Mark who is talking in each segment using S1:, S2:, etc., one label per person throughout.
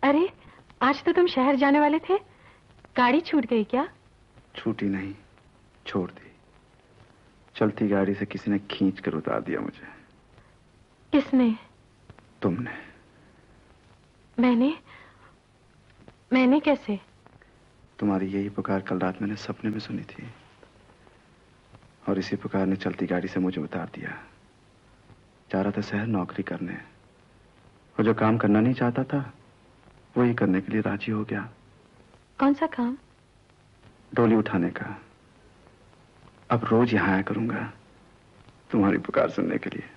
S1: अरे, आज तो तुम शहर जाने वाले थे, गाड़ी छूट गई क्या?
S2: छूटी नहीं, छोड़ दी। चलती गाड़ी से किसी ने खींच कर उतार दिया मुझे।
S1: किसने?
S2: तुमने।
S1: मैंने कैसे?
S2: तुम्हारी यही पुकार कल रात मैंने सपने में सुनी थी, और इसी पुकार ने चलती गाड़ी से मुझे उतार दिया। जा रहा था शहर नौकरी करने, और जो काम करना नहीं चाहता था वही करने के लिए राजी हो गया।
S1: कौन सा काम?
S2: डोली उठाने का। अब रोज यहां आया करूंगा तुम्हारी पुकार सुनने के लिए।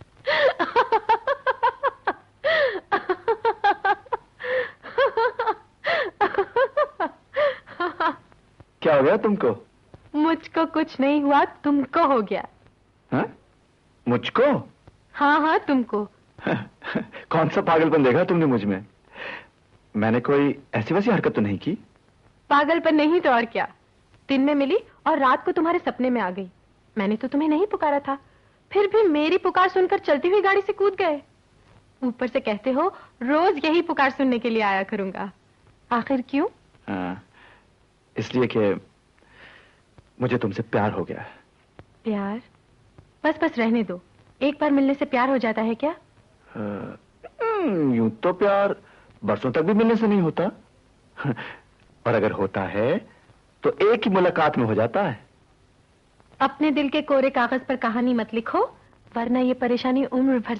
S2: क्या हो गया तुमको?
S1: मुझको कुछ नहीं हुआ, तुमको हो गया।
S2: हाँ? मुझको?
S1: हाँ, तुमको।
S2: कौन सा पागलपन देखा तुमने मुझ में? मैंने कोई ऐसी वैसी हरकत तो नहीं की?
S1: पागलपन नहीं तो और क्या। दिन में मिली और रात को तुम्हारे सपने में आ गई। मैंने तो तुम्हें नहीं पुकारा था, फिर भी मेरी पुकार सुनकर चलती हुई गाड़ी से कूद गए। ऊपर से कहते हो रोज यही पुकार सुनने के लिए आया करूंगा। आखिर क्यों?
S2: इसलिए कि मुझे तुमसे प्यार हो गया।
S1: प्यार? बस रहने दो। एक बार मिलने से प्यार हो जाता है क्या?
S2: यूं तो प्यार बरसों तक भी मिलने से नहीं होता। और अगर होता है तो एक ही मुलाकात में हो जाता है।
S1: अपने दिल के कोरे कागज पर कहानी मत लिखो, वरना ये परेशानी उम्र भर